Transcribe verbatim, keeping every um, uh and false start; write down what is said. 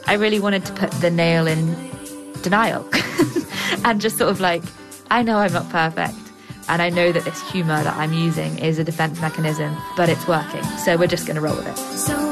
I really wanted to put the nail in denial and just sort of like, I know I'm not perfect. And I know that this humour that I'm using is a defence mechanism, but it's working. So we're just going to roll with it. So